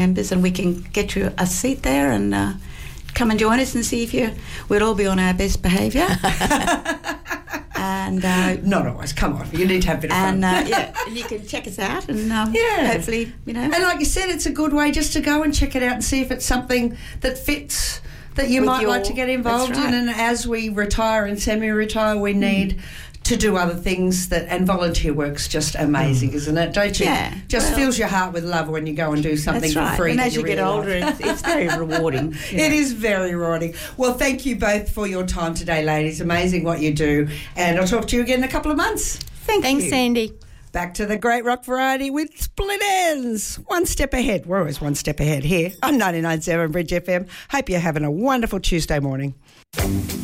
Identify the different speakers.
Speaker 1: members, and we can get you a seat there and come and join us and see if we'll all be on our best behaviour. And
Speaker 2: not always. Come on, you need to have a bit of fun.
Speaker 1: And you can check us out, and hopefully,
Speaker 2: And like you said, it's a good way just to go and check it out and see if it's something that fits, that you might like to get involved in. And as we retire and semi-retire, we need to do other things and volunteer work's just amazing, isn't it? Don't you?
Speaker 1: Yeah.
Speaker 2: Just fills your heart with love when you go and do something for free.
Speaker 1: And
Speaker 2: that
Speaker 1: as you
Speaker 2: really
Speaker 1: get older, it's very rewarding. Yeah.
Speaker 2: It is very rewarding. Well, thank you both for your time today, ladies. Amazing what you do. And I'll talk to you again in a couple of months.
Speaker 3: Thanks, Sandy.
Speaker 2: Back to the Great Rock Variety with Split Ends. One step ahead. We're always one step ahead here on 99.7 Bridge FM. Hope you're having a wonderful Tuesday morning.